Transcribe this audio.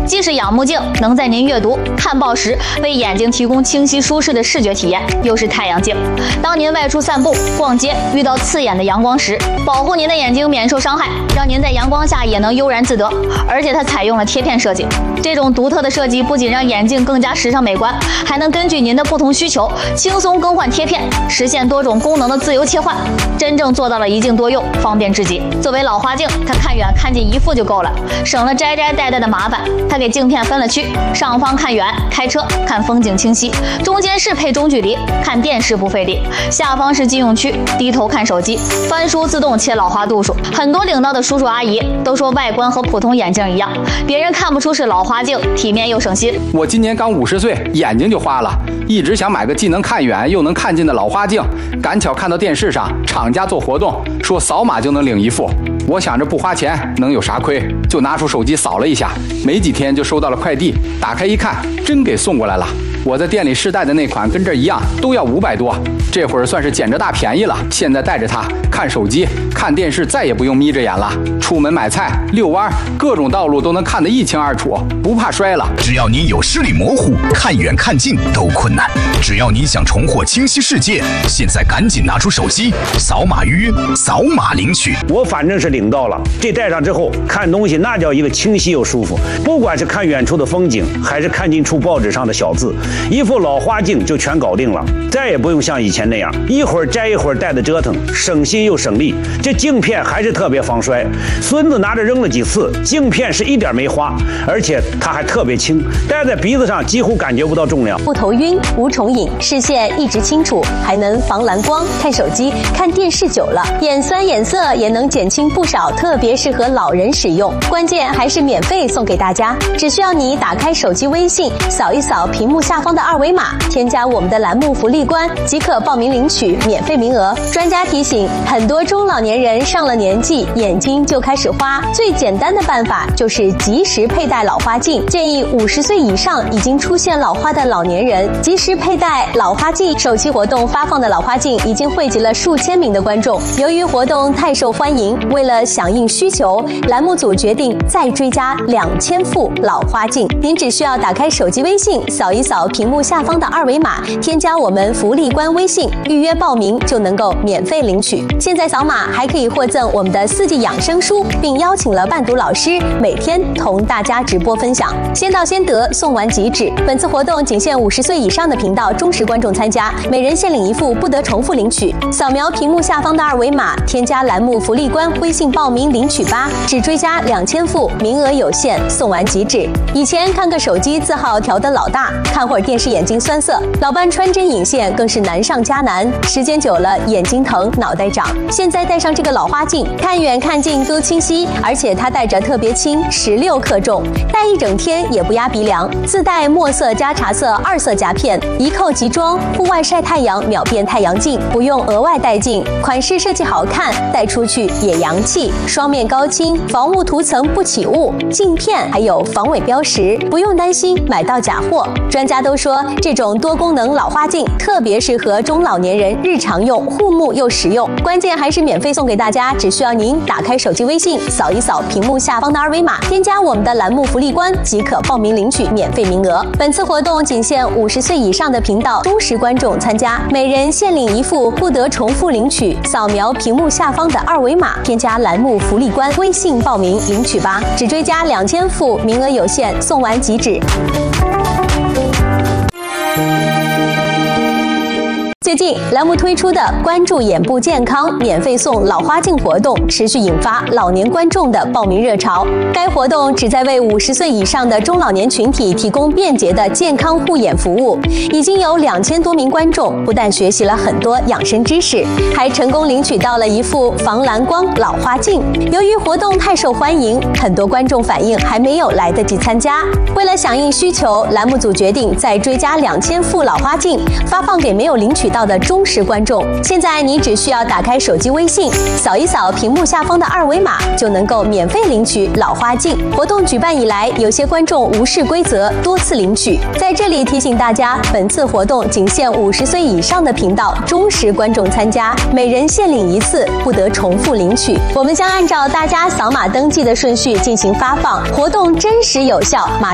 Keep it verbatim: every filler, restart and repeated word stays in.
既是仰慕镜，能在您阅读、看报时为眼睛提供清晰舒适的视觉体验，又是太阳镜。当您外出散步、逛街遇到刺眼的阳光时，保护您的眼睛免受伤害，让您在阳光下也能悠然自得。而且它采用了贴片设计，这种独特的设计不仅让眼镜更加时尚美观，还能根据您的不同需求轻松更换贴片，实现多种功能的自由切换，真正做到了一镜多用，方便至极。作为老花镜，它看远看近一副就够了，省了摘摘戴戴的麻烦。它给镜片分了区，上方看远开车看风景清晰，中间适配中距离看电视不费力，下方是禁用区，低头看手机，翻书自动切老花度数。很多领导的叔叔阿姨都说外观和普通眼镜一样，别人看不出是老花镜，体面又省心。 我今年刚五十岁，眼睛就花了，一直想买个既能看远又能看近的老花镜，赶巧看到电视上厂家做活动，说扫码就能领一副。我想着不花钱能有啥亏，就拿出手机扫了一下，没几天就收到了快递，打开一看，真给送过来了。我在店里试戴的那款跟这一样，都要五百多，这会儿算是捡着大便宜了。现在带着它看手机、看电视，再也不用眯着眼了。出门买菜、遛弯，各种道路都能看得一清二楚，不怕摔了。 只要你有视力模糊，看远看近都困难，只要你想重获清晰世界，现在赶紧拿出手机，扫码预约，扫码领取。 我反正是领到了，这戴上之后看东西那叫一个清晰又舒服，不管是看远处的风景，还是看近处报纸上的小字，一副老花镜就全搞定了，再也不用像以前那样一会儿摘一会儿戴的折腾，省心又省力。这镜片还是特别防摔，孙子拿着扔了几次，镜片是一点没花，而且它还特别轻，戴在鼻子上几乎感觉不到重量， 不头晕，无重影，视线一直清楚，还能防蓝光。看手机、看电视久了，眼酸眼涩也能减轻不少，特别适合老人使用。关键还是免费送给大家，只需要你打开手机微信，扫一扫屏幕下方的二维码，添加我们的栏目福利官，即可报名领取免费名额。专家提醒，很多中老年人上了年纪，眼睛就开始花，最简单的办法就是及时佩戴老花镜。建议五十岁以上已经出现老花的老年人及时佩戴老花镜。首期活动发放的老花镜已经汇集了数千名的观众，由于活动太受欢迎，为了响应需求，栏目组决定再追加两千副老花镜。您只需要打开手机微信，扫一扫屏幕下方的二维码，添加我们福利官微信，预约报名就能够免费领取。现在扫码还可以获赠我们的四季养生书，并邀请了伴读老师每天同大家直播分享，先到先得，送完即止。本次活动仅限五十岁以上的频道忠实观众参加，每人限领一副，不得重复领取。扫描屏幕下方的二维码，添加栏目福利官微信报名领取吧，只追加两千副，名额有限，送完即止。以前看个手机字号调得老大，看会儿电视眼睛酸涩，老伴穿针引线更是难上加难，时间久了眼睛疼，脑袋长。现在戴上这个老花镜，看远看近都清晰，而且它戴着特别轻，十六克重，戴一整天也不压鼻梁。自带墨色加茶色二色夹片，一扣即装，户外晒太阳秒变太阳镜，不用额外带镜。款式设计好看，戴出去也洋气。双面高清，防雾涂层不起雾，镜片还有防伪标识，不用担心买到假货。专家都说，这种多功能老花镜特别适合中老年人日常用，护目又实用。关键还是免费送给大家，只需要您打开手机微信，扫一扫屏幕下方的二维码，添加我们的栏目福利官，即可报名领取免费名额。本次活动仅限五十岁以上的频道忠实观众参加，每人限领一副，不得重复领取。扫描屏幕下方的二维码，添加栏目福利官微信报名领取吧，只追加两千副，名额有限，送完即止。最近栏目推出的关注眼部健康免费送老花镜活动持续引发老年观众的报名热潮。该活动旨在为五十岁以上的中老年群体提供便捷的健康护眼服务，已经有两千多名观众不但学习了很多养生知识，还成功领取到了一副防蓝光老花镜。由于活动太受欢迎，很多观众反映还没有来得及参加。为了响应需求，栏目组决定再追加两千副老花镜，发放给没有领取到的忠实观众。现在你只需要打开手机微信，扫一扫屏幕下方的二维码，就能够免费领取老花镜。活动举办以来，有些观众无视规则，多次领取。在这里提醒大家，本次活动仅限五十岁以上的频道忠实观众参加，每人限领一次，不得重复领取。我们将按照大家扫码登记的顺序进行发放，活动真实有效，马